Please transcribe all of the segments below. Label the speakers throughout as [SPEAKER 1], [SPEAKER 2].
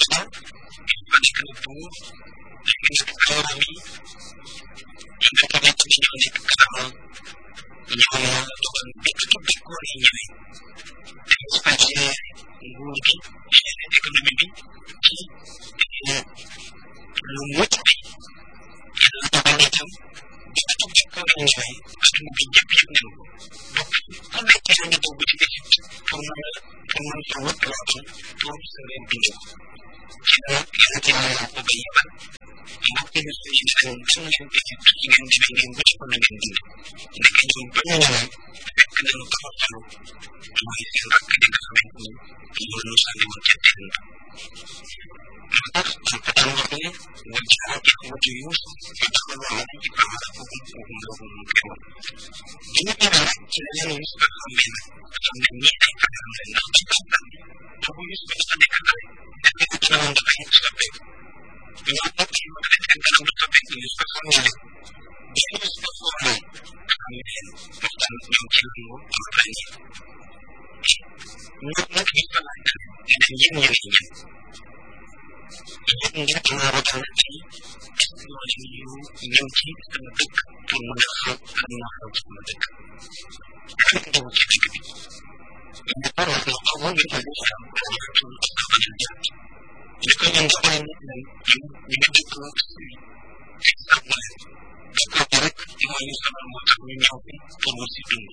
[SPEAKER 1] fa nekk na buur léegi nag xeeram yi nga xamante ni ñoo nekk kanamam ñoo yàlla dogal bi ci dëkkoon yi ñëwee dañu gérer nguur gi gérer économie bi ci lu mucc bi yàlla dogal itam bi ci dëkkoon yi ñëwee adduna bi ñëpp yëg nañ ko donc ku nekk yaa ngi daw ba ci Égypte pour mën fa wut loo am pour sa réew dund ci la yàlla ci yàlla ko ba yebal mbokk yi ñu ne leen dem leen Égypte ci ngeen demee ngeen wuti ko na ngeen dund nekk ñoom ba ñu ñëwee fekk nañu taxaw mooy seen rakk di nga xamante ni moom ñu sànni woon ca teen ba moo tax ñu ko daan wax ne wajjaa ixwatu Yuusuf fa daxalu alayhi fa arafuhum lahum munkirun bi ñu demee nag ci la leen Yuusuf xamee nag xam ne ñii ay kàttan lañ ndax ci kàttan boobu Yuusuf dafa nekk xale nekk ci kanamam dafay soppeeku ñoo nekk ci moom seen kanam du soppeeku Yuusuf xam ne leen bi Yuusuf xoolee xam ne leen pourtant ñoom ci langu am ràññee ñoom nag Yuusuf laaj na leen ne yéen yéen ñan yéen ngeen damaa ragal na tey est-ce que moo leen ñëw ci sama dëkk pour mën a xam lan moo xew ci sama dëkk kan ñëw ci dëkk bi ñu ko wax na ko woon ngeen ko xam pour askan jaat ñu ko ñun dafa nit ñi ñu ngi dëkk ci sax na leen dëkk bi rek mooy ñu sama moo tax ñu ñëw fi pour wut si dund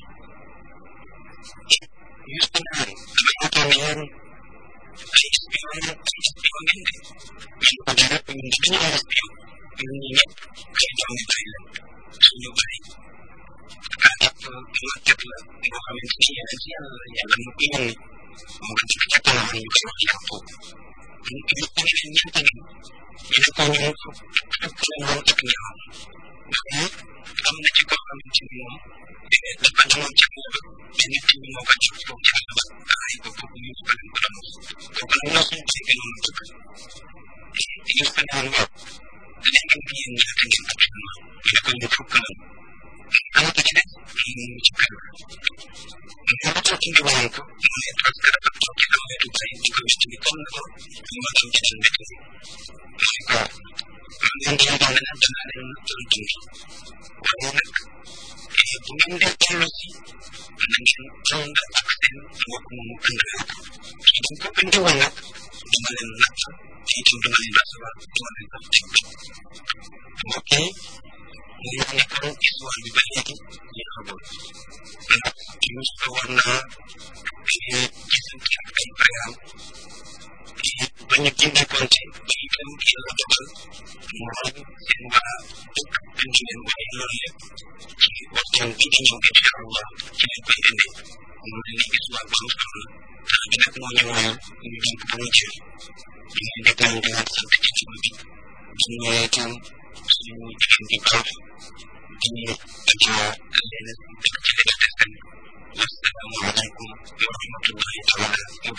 [SPEAKER 1] juste naan dama yaakaar ne yéen ay espion ngeen de ñu ko dara ñun dañu ay espion ñun ñi ñëpp ay doomi bàyyi la suñu bàyyi ak màgget la boo xamante ni yeneen si yàlla mu ko yónni mu nga dëkk ca kanam ñu koy wax Yaqub ñu ko ne leen ñeent ngeen ñu ne ko ñun fukk lañ woon ak ñaar waaye am na ci koo xamante ni moom dafa demoon ci àll ba benn tim moo ko jox foofu ci àll ba ay ko kooku ñu ko leen ko doon kooku nag ñoo suñu bàyyi gënoon dëkk ñu ko naan waaw léegi bi yéen ñaata ngeen actuellement ñu ne ko ñu fukk lañ ana ko ci des ñu ci kër mu ko toog indi woon ko mu ne parce que dafa toog ci sama wetu bàyyi di ko wis ni comme ko ñu ma doon ci nekk ni mooy ko man leen di doon ne dana leen doon dund waaye nag bu ngeen dee dellu si na ngeen ànd ak seen mbokk moomu àndal ci dañ ko indi woon nag dama leen natt te itam dama leen recevoir dama leen wax teg ok mu nekkoon histoire bi ba léegi jeexagul ndax Yuusufa war naa gisante ak ay payam ba ñu gindeekonte ba itam yàlla dogal mooy seen waa dëkk indi leen waaye loolu lépp ci waxtaan bi di ñëw incha allah ci lañ koy indi mu mel ni histoire bu am solo la tax bi nag moo ñëwoon ñu dénk ba mu jël ñu ngi nekk nañ di sant ci dugub bi di ñëwee itam suñu jigéen di baax di Adja Léna dëkk ci Liberté 5 wassalaamu aleykum wa rahmatullahi taala wa